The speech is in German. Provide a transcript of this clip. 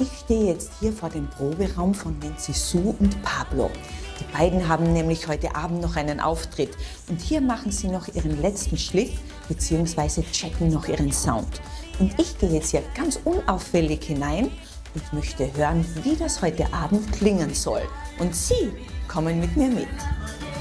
Ich stehe jetzt hier vor dem Proberaum von Nancy Sue und Pablo. Die beiden haben nämlich heute Abend noch einen Auftritt und hier machen sie noch ihren letzten Schliff bzw. checken noch ihren Sound. Und ich gehe jetzt hier ganz unauffällig hinein und möchte hören, wie das heute Abend klingen soll. Und Sie kommen mit mir mit.